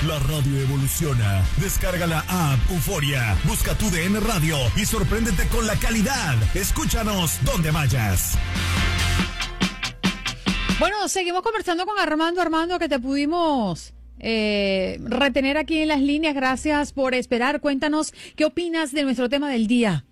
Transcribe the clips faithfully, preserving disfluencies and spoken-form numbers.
La radio evoluciona. Descarga la app Euforia. Busca tu D N Radio y sorpréndete con la calidad. Escúchanos donde vayas. Bueno, seguimos conversando con Armando. Armando, que te pudimos eh, retener aquí en las líneas. Gracias por esperar. Cuéntanos, ¿qué opinas de nuestro tema del día?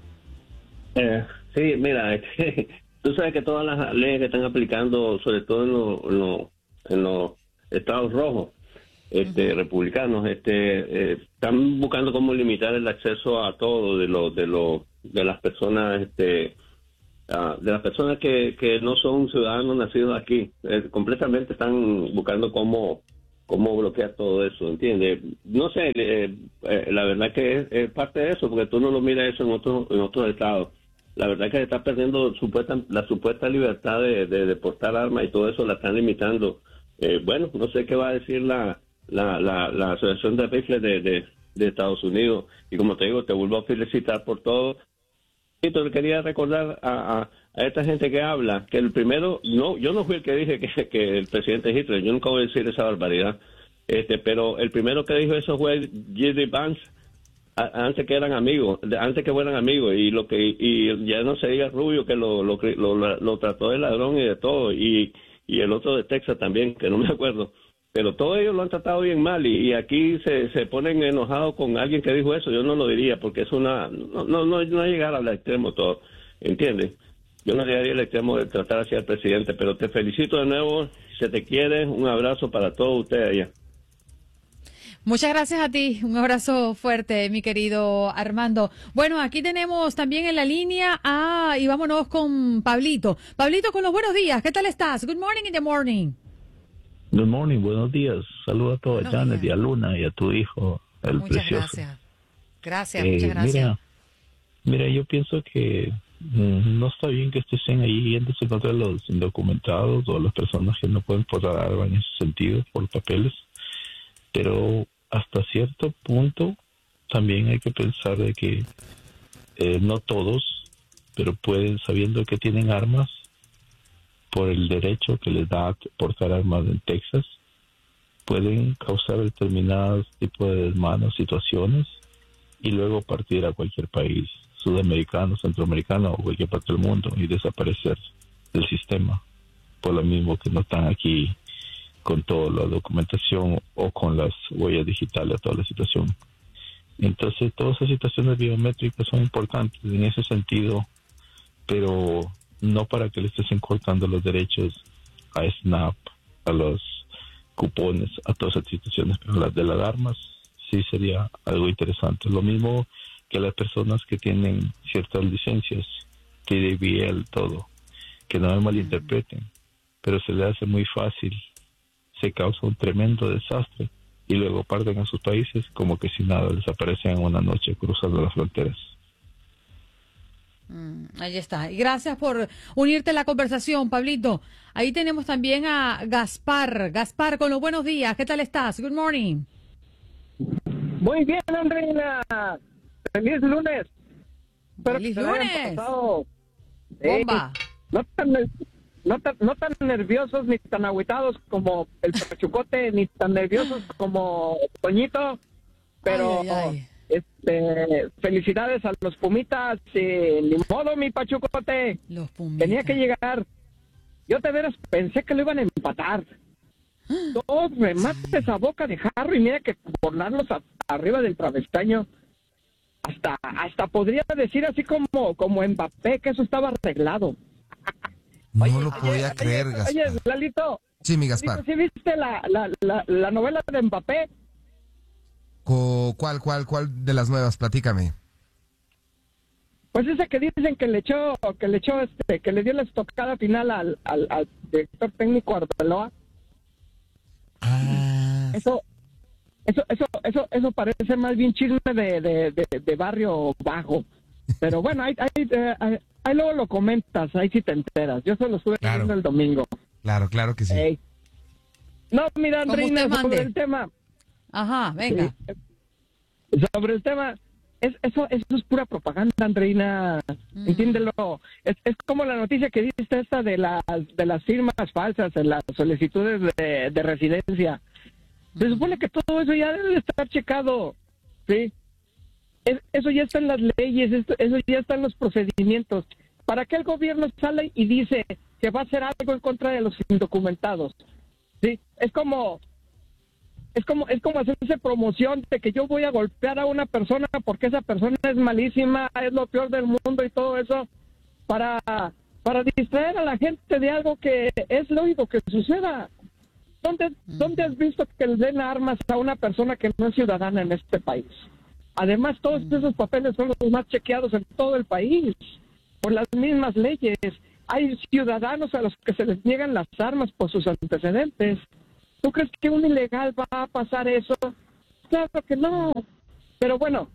Eh, sí, mira, este, tú sabes que todas las leyes que están aplicando, sobre todo en los lo, en los estados rojos, este, uh-huh. republicanos, este, eh, están buscando cómo limitar el acceso a todo de los de los de las personas, este, uh, de las personas que, que no son ciudadanos nacidos aquí. Eh, completamente están buscando cómo cómo bloquear todo eso, ¿entiendes? No sé, eh, eh, la verdad que es, es parte de eso, porque tú no lo miras eso en otros en otros estados. La verdad es que se está perdiendo supuesta, la supuesta libertad de, de, de portar armas y todo eso la están limitando. Eh, bueno, no sé qué va a decir la la, la, la Asociación de Rifles de, de, de Estados Unidos. Y como te digo, te vuelvo a felicitar por todo. Y te quería recordar a, a, a esta gente que habla, que el primero, no, yo no fui el que dije que, que el presidente Hitler, yo nunca voy a decir esa barbaridad, este, pero el primero que dijo eso fue J D Vance, antes que eran amigos, antes que fueran amigos, y lo que y ya no se diga Rubio que lo lo, lo, lo, lo trató de ladrón y de todo, y, y el otro de Texas también, que no me acuerdo, pero todos ellos lo han tratado bien mal, y, y aquí se, se ponen enojados con alguien que dijo eso. Yo no lo diría, porque es una, no no no, no llegar al extremo todo, ¿entiendes? Yo no llegaría al extremo de tratar hacia el presidente, pero te felicito de nuevo, se te quiere, un abrazo para todos ustedes allá. Muchas gracias a ti, un abrazo fuerte, mi querido Armando. Bueno, aquí tenemos también en la línea a, y vámonos con Pablito. Pablito, con los buenos días, ¿qué tal estás? Good morning in the morning. Good morning, buenos días. Saludos a todos, Janet y a Luna y a tu hijo, el muchas precioso. Gracias, gracias, eh, muchas gracias. Mira, mira, yo pienso que mm, no está bien que estén ahí yéndose contra los indocumentados o las personas que no pueden portar armas en ese sentido por papeles, pero hasta cierto punto también hay que pensar de que eh, no todos, pero pueden, sabiendo que tienen armas por el derecho que les da a portar armas en Texas, pueden causar determinados tipos de desmanos, situaciones, y luego partir a cualquier país sudamericano, centroamericano o cualquier parte del mundo y desaparecer del sistema, por lo mismo que no están aquí con toda la documentación o con las huellas digitales, toda la situación. Entonces, todas esas situaciones biométricas son importantes en ese sentido, pero no para que le estés cortando los derechos a SNAP, a los cupones, a todas esas situaciones, pero las de las armas sí sería algo interesante. Lo mismo que las personas que tienen ciertas licencias, T D V L, todo, que no me malinterpreten, pero se le hace muy fácil, se causa un tremendo desastre y luego parten a sus países como que si nada, desaparecen en una noche cruzando las fronteras. Mm, ahí está. Y gracias por unirte a la conversación, Pablito. Ahí tenemos también a Gaspar. Gaspar, con los buenos días. ¿Qué tal estás? Good morning. Muy bien, Andreina. Feliz lunes. Feliz lunes. Bomba. Eh, no tan... No tan, no tan nerviosos ni tan agüitados como el Pachucote, ni tan nerviosos como Toñito, pero ay, ay, ay. este felicidades a los Pumitas. Y ni modo, mi Pachucote, los Pumitas. Tenía que llegar. Yo de veras pensé que lo iban a empatar. Dos remates sí. a boca de jarro, y mira que volarlos a, arriba del travesaño. Hasta hasta podría decir así como, como Mbappé, que eso estaba arreglado. No oye, lo podía oye, creer, oye, Gaspar. Oye, Lalito. Sí, mi Gaspar. ¿Sí viste la, la, la, la novela de Mbappé? ¿Cuál, cuál, cuál de las nuevas? Platícame. Pues ese que dicen que le echó, que le echó este, que le dio la estocada final al, al, al director técnico Arbeloa. Ah. Eso, eso, eso, eso, eso parece más bien chisme de, de, de, de barrio bajo. Pero bueno, ahí, ahí, ahí, ahí luego lo comentas, ahí sí te enteras. Yo solo estuve claro. viendo el domingo. Claro, claro que sí. Hey. No, mira, Andreina, sobre el tema. Ajá, venga. Sí, sobre el tema, es, eso, eso es pura propaganda, Andreina. Mm. Entiéndelo. Es, es como la noticia que diste esta de las, de las firmas falsas en las solicitudes de, de residencia. Se supone que todo eso ya debe estar checado, ¿sí? Es, eso ya está en las leyes, esto, eso ya está en los procedimientos. ¿Para qué el gobierno sale y dice que va a hacer algo en contra de los indocumentados? Sí, es como, es como, es como hacerse promoción de que yo voy a golpear a una persona porque esa persona es malísima, es lo peor del mundo y todo eso, para, para distraer a la gente de algo que es lógico que suceda. ¿Dónde, ¿Dónde has visto que le den armas a una persona que no es ciudadana en este país? Además, todos esos papeles son los más chequeados en todo el país, por las mismas leyes. Hay ciudadanos a los que se les niegan las armas por sus antecedentes. ¿Tú crees que un ilegal va a pasar eso? Claro que no. Pero bueno,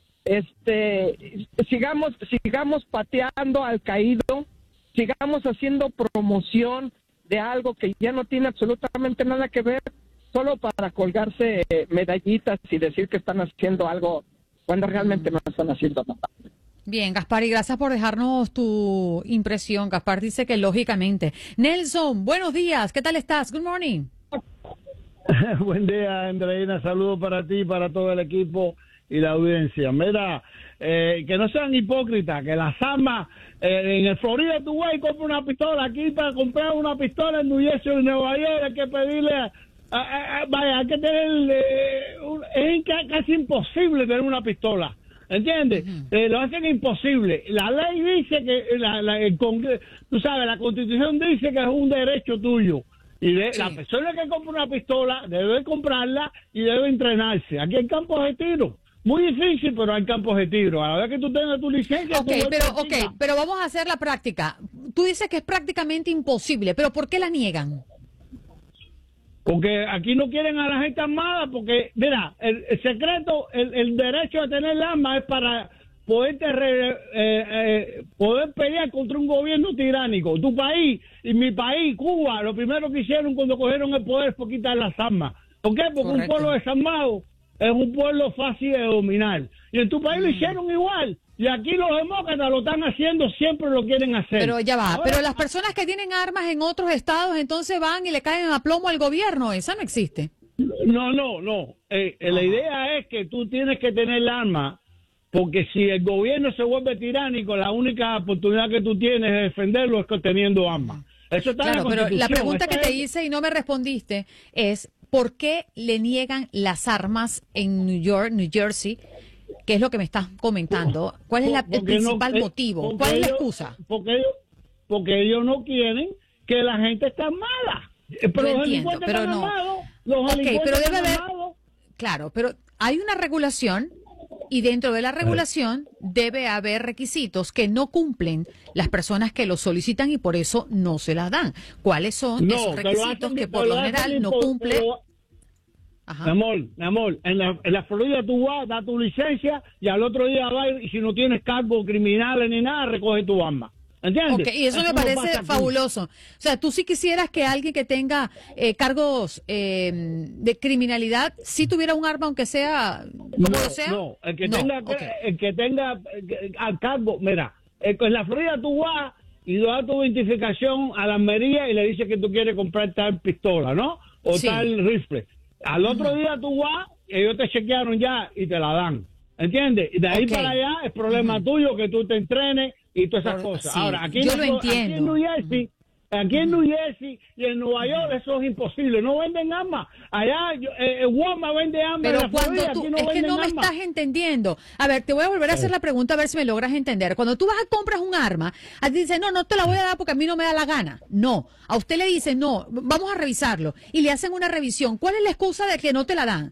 este, sigamos, sigamos pateando al caído, sigamos haciendo promoción de algo que ya no tiene absolutamente nada que ver, solo para colgarse medallitas y decir que están haciendo algo cuando realmente no están haciendo nada. Bien, Gaspar, y gracias por dejarnos tu impresión. Gaspar dice que lógicamente. Nelson, buenos días, ¿qué tal estás? Good morning. Buen día, Andreina, saludos para ti, para todo el equipo y la audiencia. Mira, eh, que no sean hipócritas, que las armas, eh, en el Florida tú vas y compras una pistola, aquí para comprar una pistola en New Jersey o en Nueva York hay que pedirle, a, a, a, vaya, hay que tener, eh, un, es casi imposible tener una pistola, ¿entiendes? Uh-huh. Eh, lo hacen imposible. La ley dice que, la, la, el Congreso, tú sabes, la Constitución dice que es un derecho tuyo. Y de, sí. La persona que compra una pistola debe comprarla y debe entrenarse. Aquí hay campos de tiro. Muy difícil, pero hay campos de tiro. A la vez que tú tengas tu licencia... Ok, pero, okay, pero vamos a hacer la práctica. Tú dices que es prácticamente imposible, pero ¿por qué la niegan? Porque aquí no quieren a la gente armada, porque, mira, el, el secreto, el, el derecho a tener el arma es para poderte re, eh, eh, poder pelear contra un gobierno tiránico. Tu país y mi país, Cuba, lo primero que hicieron cuando cogieron el poder fue quitar las armas. ¿Por qué? Porque Correcto. Un pueblo desarmado es un pueblo fácil de dominar. Y en tu país mm. lo hicieron igual. Y aquí los demócratas lo están haciendo, siempre lo quieren hacer. Pero ya va, Ahora, pero las personas que tienen armas en otros estados, entonces van y le caen a plomo al gobierno. Esa no existe. No, no, no. Eh, la idea es que tú tienes que tener el arma, porque si el gobierno se vuelve tiránico, la única oportunidad que tú tienes de defenderlo es teniendo armas. Eso está claro, en la pero la pregunta Esta que es... te hice y no me respondiste es ¿por qué le niegan las armas en New York, New Jersey? ¿Qué es lo que me estás comentando? ¿Cuál es la, el principal no, motivo? ¿Cuál es la excusa? Porque ellos, porque ellos no quieren que la gente esté armada. Pero Yo los entiendo, pero no. Armados, los okay, pero debe haber, armados. claro, pero hay una regulación y dentro de la regulación debe haber requisitos que no cumplen las personas que lo solicitan y por eso no se las dan. ¿Cuáles son no, esos requisitos hacen, que por lo general no cumplen? Mi amor, mi amor, en la, en la Florida tú vas, das tu licencia y al otro día vas y si no tienes cargos criminales ni nada, recoge tu arma. ¿Entiendes? Okay, y eso, eso me parece fabuloso. O sea, tú sí quisieras que alguien que tenga eh, cargos eh, de criminalidad sí tuviera un arma, aunque sea como no, lo sea. No, el que no, tenga, okay. el que tenga al cargo, mira, en la Florida tú vas y das tu identificación a la armería y le dices que tú quieres comprar tal pistola, ¿no? O sí. tal rifle. Al otro uh-huh. día tú vas, ellos te chequearon ya y te la dan. ¿Entiendes? Y de ahí okay. para allá es problema uh-huh. tuyo que tú te entrenes y todas esas Por, cosas. Sí, Ahora, aquí, yo no, lo entiendo. aquí en New Jersey, uh-huh. aquí en New Jersey y en Nueva York eso es imposible. No venden armas. Allá, eh, Walmart vende armas. Pero en la cuando Florida, tú, aquí no es que no me armas. estás entendiendo. A ver, te voy a volver a hacer la pregunta a ver si me logras entender. Cuando tú vas a compras un arma, a ti dice, no, no te la voy a dar porque a mí no me da la gana. No. A usted le dice, no, vamos a revisarlo. Y le hacen una revisión. ¿Cuál es la excusa de que no te la dan?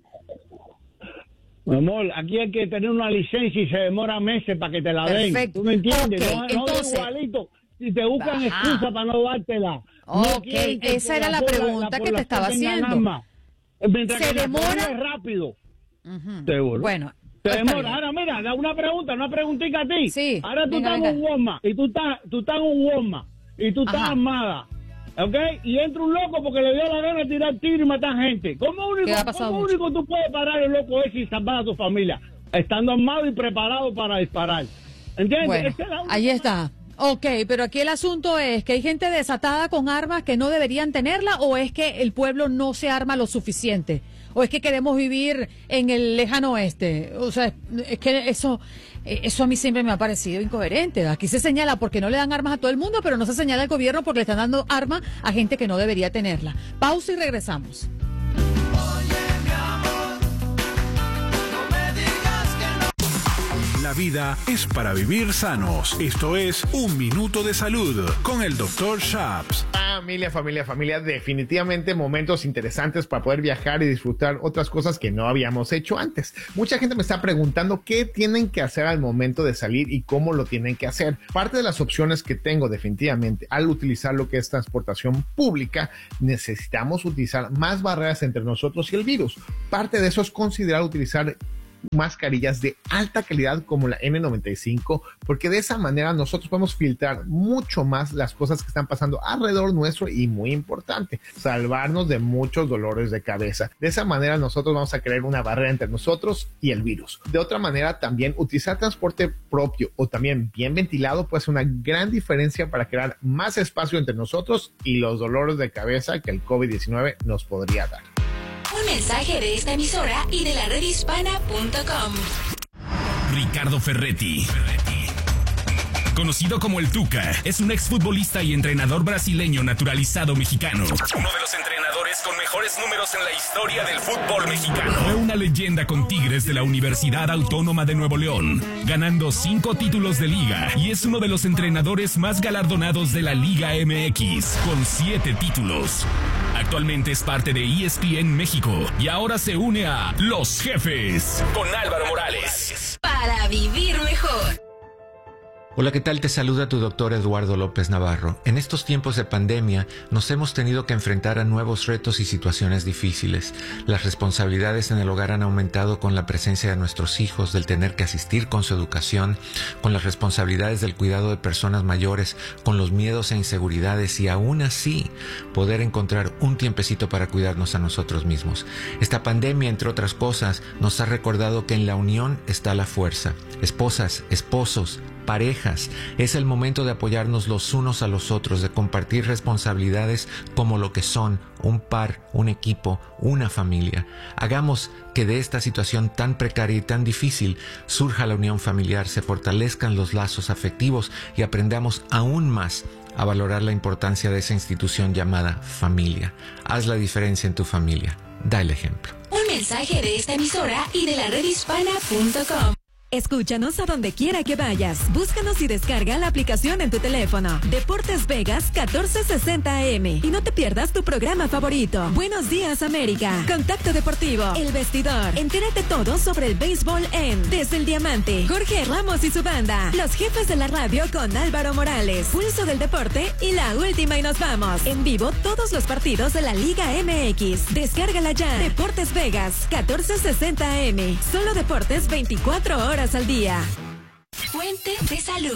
Mi amor, aquí hay que tener una licencia y se demora meses para que te la den. Perfecto. ¿Tú me entiendes? Okay, no, entonces, no igualito. Si te buscan excusa para no dártela. Ok, no esa era la, la pregunta la, que te estaba haciendo. Mientras se que demora es rápido. Uh-huh. Seguro. Bueno. Se demora. Ahora, mira, da una pregunta, una preguntita a ti. Sí, Ahora tú venga, estás venga. en un Walmart y tú estás, tú estás en un Walmart y tú estás Ajá. armada. ¿Ok? Y entra un loco porque le dio la gana de tirar tiro y matar gente. ¿Cómo único, ¿cómo único tú puedes parar el loco ese y salvar a tu familia? Estando armado y preparado para disparar. ¿Entiendes? Bueno, ahí está. Ok, pero aquí el asunto es que hay gente desatada con armas que no deberían tenerla, o es que el pueblo no se arma lo suficiente, o es que queremos vivir en el lejano oeste. O sea, es que eso, eso a mí siempre me ha parecido incoherente. Aquí se señala porque no le dan armas a todo el mundo, pero no se señala al gobierno porque le están dando armas a gente que no debería tenerla. Pausa y regresamos. La vida es para vivir sanos. Esto es Un Minuto de Salud con el doctor Shaps. Familia, familia, familia, definitivamente momentos interesantes para poder viajar y disfrutar otras cosas que no habíamos hecho antes. Mucha gente me está preguntando qué tienen que hacer al momento de salir y cómo lo tienen que hacer. Parte de las opciones que tengo definitivamente al utilizar lo que es transportación pública, necesitamos utilizar más barreras entre nosotros y el virus. Parte de eso es considerar utilizar mascarillas de alta calidad como la N noventa y cinco, porque de esa manera nosotros podemos filtrar mucho más las cosas que están pasando alrededor nuestro y, muy importante, salvarnos de muchos dolores de cabeza. De esa manera nosotros vamos a crear una barrera entre nosotros y el virus. De otra manera, también utilizar transporte propio o también bien ventilado puede ser una gran diferencia para crear más espacio entre nosotros y los dolores de cabeza que el COVID diecinueve nos podría dar. Un mensaje de esta emisora y de la red hispana punto com. Ricardo Ferretti, conocido como el Tuca, es un exfutbolista y entrenador brasileño naturalizado mexicano. Uno de los entrenadores con mejores números en la historia del fútbol mexicano. Fue una leyenda con Tigres de la Universidad Autónoma de Nuevo León, ganando cinco títulos de liga, y es uno de los entrenadores más galardonados de la Liga M X, con siete títulos. Actualmente es parte de E S P N México y ahora se une a Los Jefes con Álvaro Morales. Para vivir mejor. Hola, ¿qué tal? Te saluda tu doctor Eduardo López Navarro. En estos tiempos de pandemia nos hemos tenido que enfrentar a nuevos retos y situaciones difíciles. Las responsabilidades en el hogar han aumentado con la presencia de nuestros hijos, del tener que asistir con su educación, con las responsabilidades del cuidado de personas mayores, con los miedos e inseguridades, y aún así poder encontrar un tiempecito para cuidarnos a nosotros mismos. Esta pandemia, entre otras cosas, nos ha recordado que en la unión está la fuerza. Esposas, esposos, parejas, es el momento de apoyarnos los unos a los otros, de compartir responsabilidades como lo que son un par, un equipo, una familia. Hagamos que de esta situación tan precaria y tan difícil surja la unión familiar, se fortalezcan los lazos afectivos y aprendamos aún más a valorar la importancia de esa institución llamada familia. Haz la diferencia en tu familia. Da el ejemplo. Un mensaje de esta emisora y de la red hispana punto com. Escúchanos a donde quiera que vayas. Búscanos y descarga la aplicación en tu teléfono. Deportes Vegas catorce sesenta A M. Y no te pierdas tu programa favorito. Buenos Días América. Contacto Deportivo. El Vestidor. Entérate todo sobre el béisbol en Desde el Diamante. Jorge Ramos y su banda. Los Jefes de la Radio con Álvaro Morales. Pulso del Deporte y La Última y Nos Vamos. En vivo todos los partidos de la Liga M X. Descárgala ya. Deportes Vegas catorce sesenta A M. Solo deportes veinticuatro horas al día. Fuente de salud.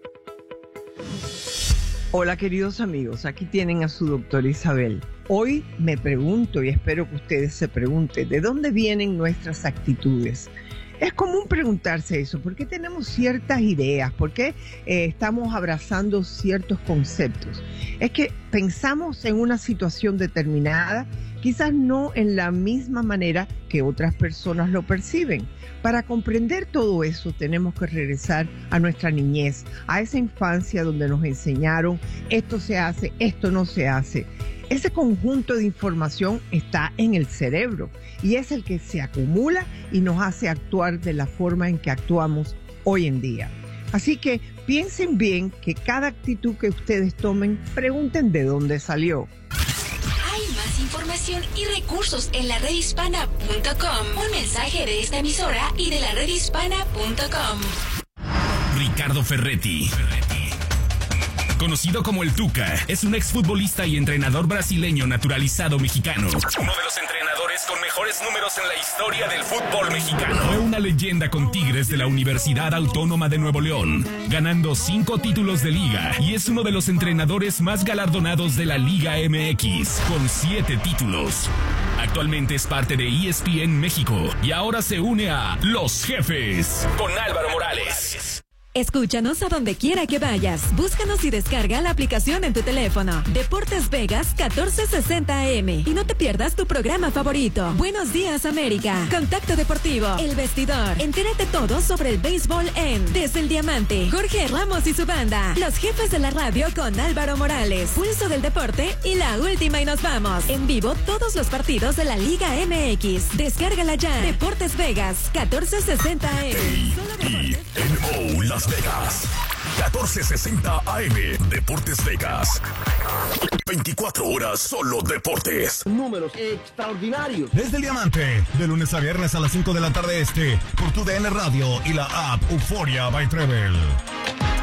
Hola, queridos amigos, aquí tienen a su doctora Isabel. Hoy me pregunto, y espero que ustedes se pregunten, ¿de dónde vienen nuestras actitudes? Es común preguntarse eso, ¿por qué tenemos ciertas ideas? ¿Por qué eh, estamos abrazando ciertos conceptos? Es que pensamos en una situación determinada, quizás no en la misma manera que otras personas lo perciben. Para comprender todo eso tenemos que regresar a nuestra niñez, a esa infancia donde nos enseñaron esto se hace, esto no se hace. Ese conjunto de información está en el cerebro y es el que se acumula y nos hace actuar de la forma en que actuamos hoy en día. Así que piensen bien que cada actitud que ustedes tomen, pregunten de dónde salió. Hay más información y recursos en la red hispana punto com. Un mensaje de esta emisora y de la red hispana punto com. Ricardo Ferretti, conocido como el Tuca, es un exfutbolista y entrenador brasileño naturalizado mexicano. Uno de los entrenadores con mejores números en la historia del fútbol mexicano. Fue una leyenda con Tigres de la Universidad Autónoma de Nuevo León, ganando cinco títulos de liga, y es uno de los entrenadores más galardonados de la Liga M X, con siete títulos. Actualmente es parte de E S P N México y ahora se une a Los Jefes con Álvaro Morales. Escúchanos a donde quiera que vayas. Búscanos y descarga la aplicación en tu teléfono. Deportes Vegas catorce sesenta A M. Y no te pierdas tu programa favorito. Buenos días, América. Contacto Deportivo. El Vestidor. Entérate todo sobre el béisbol en Desde el Diamante. Jorge Ramos y su banda. Los jefes de la radio con Álvaro Morales. Pulso del deporte y la última y nos vamos. En vivo todos los partidos de la Liga M X. Descárgala ya. Deportes Vegas catorce sesenta A M. I N O Las Vegas. catorce sesenta A M. Deportes Vegas. veinticuatro horas solo deportes. Números extraordinarios. Desde el Diamante, de lunes a viernes a las cinco de la tarde este, por tu D N Radio y la app Euforia by Treble.